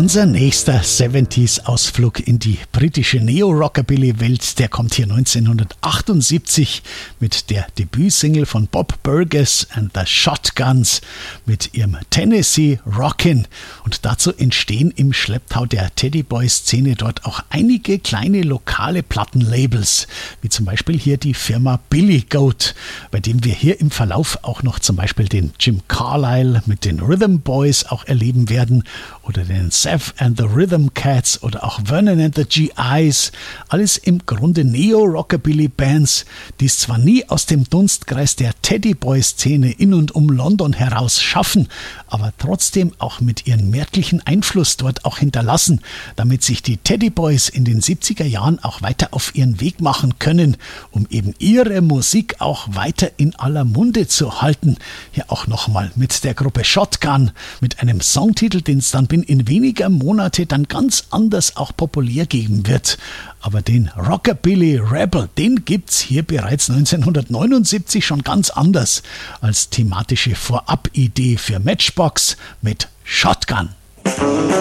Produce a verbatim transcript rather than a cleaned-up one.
Unser nächster siebziger-Ausflug in die britische Neo-Rockabilly-Welt, der kommt hier neunzehnhundertachtundsiebzig mit der Debütsingle von Bob Burgess and the Shotguns mit ihrem Tennessee Rockin'. Und dazu entstehen im Schlepptau der Teddyboy-Szene dort auch einige kleine lokale Plattenlabels, wie zum Beispiel hier die Firma Billy Goat, bei dem wir hier im Verlauf auch noch zum Beispiel den Jim Carlyle mit den Rhythm Boys auch erleben werden oder den Seth and the Rhythm Cats oder auch Vernon and the G Is. Alles im Grunde Neo-Rockabilly-Bands, die es zwar nie aus dem Dunstkreis der Teddyboy-Szene in und um London heraus schaffen, aber trotzdem auch mit ihren merklichen Einfluss dort auch hinterlassen, damit sich die Teddyboys in den siebziger Jahren auch weiter auf ihren Weg machen können, um eben ihre Musik auch weiter in aller Munde zu halten. Hier auch nochmal mit der Gruppe Shotgun, mit einem Songtitel, den es dann in weniger Monate dann ganz anders auch populär geben wird. Aber den Rockabilly Rebel, den gibt's hier bereits neunzehnhundertneunundsiebzig schon ganz anders als thematische Vorab-Idee für Matchbox mit Shotgun.